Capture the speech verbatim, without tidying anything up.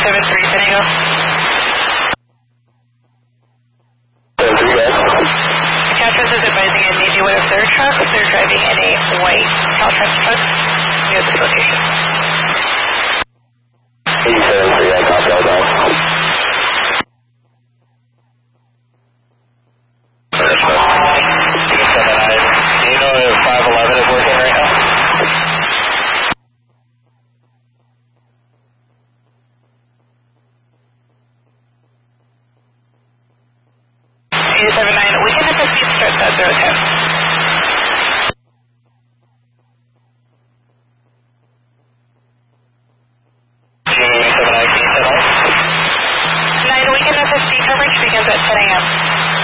seven three, San Diego. Caltrans is advising a Navy one of their trucks. They're driving in a white Caltrans truck near this location. eight seven three, I copy all that. Do you know if five eleven is working right now? eight seven nine, we can have a speed start that zero ten. nine, we can have a speed coverage begins at ten a m